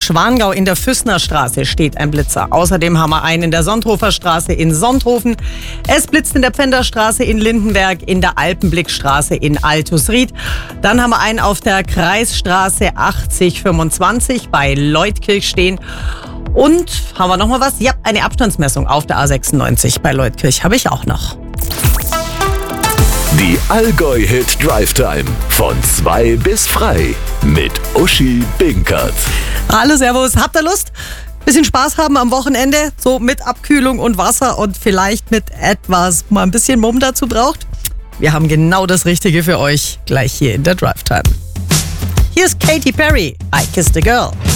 Schwangau in der Füßnerstraße steht ein Blitzer. Außerdem haben wir einen in der Sonthofer Straße in Sonthofen. Es blitzt in der Pfänderstraße in Lindenberg, in der Alpenblickstraße in Altusried. Dann haben wir einen auf der Kreisstraße 8025 bei Leutkirch stehen. Und haben wir noch mal was? Ja, eine Abstandsmessung auf der A96 bei Leutkirch habe ich auch noch. Die Allgäu-Hit Drive Time von 2 bis frei mit Uschi Binkert. Hallo, servus. Habt ihr Lust? Bisschen Spaß haben am Wochenende, so mit Abkühlung und Wasser und vielleicht mit etwas, mal ein bisschen Mumm dazu braucht? Wir haben genau das Richtige für euch gleich hier in der Drive Time. Hier ist Katy Perry, I Kissed a Girl.